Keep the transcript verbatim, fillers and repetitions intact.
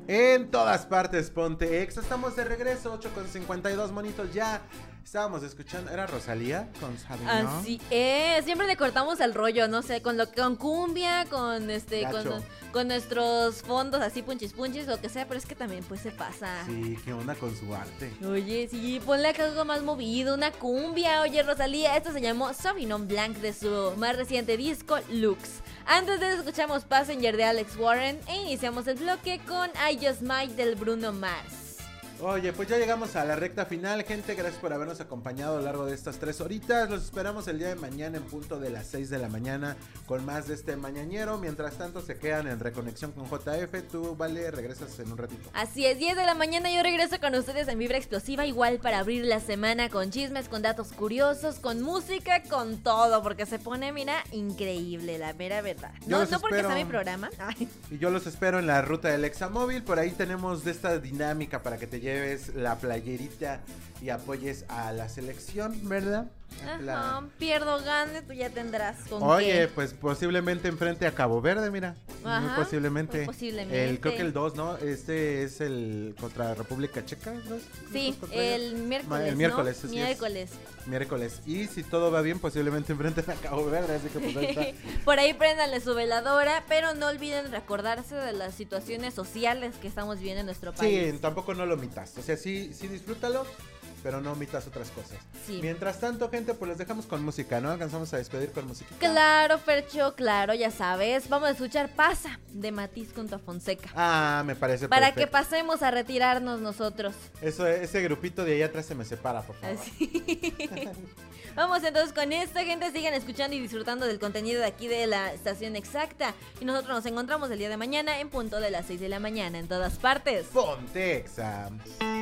En todas partes, ponte exa. Estamos de regreso, ocho con cincuenta y dos monitos ya. Estábamos escuchando, ¿era Rosalía con Sabino? Así es, siempre le cortamos el rollo, no sé, con lo con cumbia, con este, Gacho. con, con nuestros fondos así punchis punchis, lo que sea, pero es que también pues se pasa. Sí, qué onda con su arte. Oye, sí, ponle acá algo más movido, una cumbia. Oye, Rosalía, esto se llamó Sauvignon Blanc de su más reciente disco, Lux. Antes de eso escuchamos Passenger de Alex Warren e iniciamos el bloque con I Just Might del Bruno Mars. Oye, pues ya llegamos a la recta final, gente. Gracias por habernos acompañado a lo largo de estas tres horitas. Los esperamos el día de mañana en punto de las seis de la mañana con más de este mañanero. Mientras tanto se quedan en Reconexión con J F. Tú, Vale, regresas en un ratito. Así es, diez de la mañana yo regreso con ustedes en Vibra Explosiva, igual para abrir la semana con chismes, con datos curiosos, con música, con todo, porque se pone, mira, increíble, la mera verdad. Yo No, los no porque espero. sea mi programa. Ay. Y yo los espero en la ruta del Examóvil. Por ahí tenemos de esta dinámica para que te lleves la playerita y apoyes a la selección, ¿verdad? La... Ajá, pierdo, gane, tú ya tendrás con Oye, qué. pues posiblemente enfrente a Cabo Verde, mira. Ajá, Muy posiblemente. muy posiblemente. El, creo que el dos, ¿no? Este es el contra República Checa, ¿no? Sí, Contra el miércoles, El miércoles, ¿no? así es. Miércoles. Miércoles. Y si todo va bien, posiblemente enfrenten a Cabo Verde, así que pues ahí está. Por ahí préndanle su veladora, pero no olviden recordarse de las situaciones sociales que estamos viviendo en nuestro país. Sí, tampoco no lo omitas. O sea, sí, sí disfrútalo, pero no omitas otras cosas. Sí. Mientras tanto, gente, pues los dejamos con música, ¿no? Alcanzamos a despedir con música. Claro, Fercho, claro, ya sabes. Vamos a escuchar Pasa de Matiz junto a Fonseca. Ah, me parece Para perfecto. que pasemos a retirarnos nosotros. Eso, ese grupito de allá atrás se me separa, por favor. Así. Vamos entonces con esta, gente. Sigan escuchando y disfrutando del contenido de aquí de la estación exacta. Y nosotros nos encontramos el día de mañana en punto de las seis de la mañana en todas partes. Ponte exa.